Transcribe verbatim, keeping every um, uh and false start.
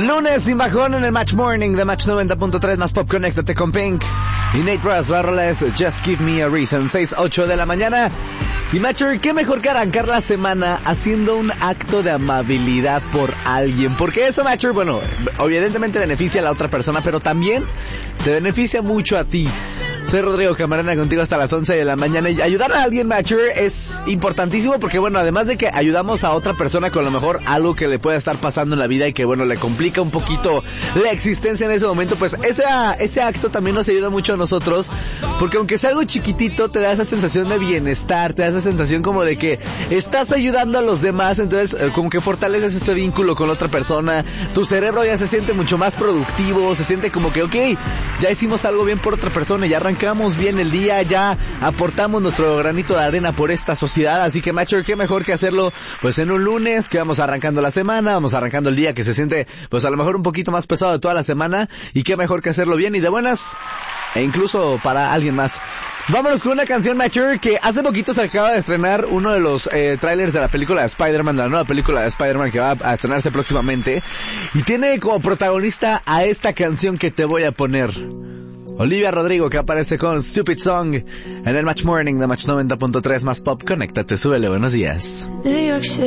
Lunes sin bajón en el Match Morning de Match noventa punto tres más Pop. Conéctate con Pink y Nate Russ. La rola es Just Give Me a Reason. seis ocho de la mañana. Y Matcher, qué mejor que arrancar la semana haciendo un acto de amabilidad por alguien. Porque eso, Matcher, bueno, evidentemente beneficia a la otra persona, pero también te beneficia mucho a ti. Soy Rodrigo Camarena, contigo hasta las once de la mañana. Y ayudar a alguien, Matcher, es importantísimo porque, bueno, además de que ayudamos a otra persona con a lo mejor algo que le pueda estar pasando en la vida y que, bueno, le complica un poquito la existencia en ese momento, pues ese, ese acto también nos ayuda mucho a nosotros, porque aunque sea algo chiquitito, te da esa sensación de bienestar, te da esa sensación como de que estás ayudando a los demás, entonces eh, como que fortaleces ese vínculo con la otra persona, tu cerebro ya se siente mucho más productivo, se siente como que, ok, ya hicimos algo bien por otra persona, ya arrancamos bien el día, ya aportamos nuestro granito de arena por esta sociedad, así que, Matcher, qué mejor que hacerlo pues en un lunes, que vamos arrancando la semana, vamos arrancando el día que se siente pues a lo mejor un poquito más pesado de toda la semana, y qué mejor que hacerlo bien y de buenas, e incluso para alguien más. Vámonos con una canción, Matcher, que hace poquito se acaba de estrenar uno de los eh, trailers de la película de Spider-Man, de la nueva película de Spider-Man que va a estrenarse próximamente, y tiene como protagonista a esta canción que te voy a poner. Olivia Rodrigo, que aparece con Stupid Song en el Match Morning de Match noventa punto tres más Pop. Conéctate, súbele, buenos días. New York City.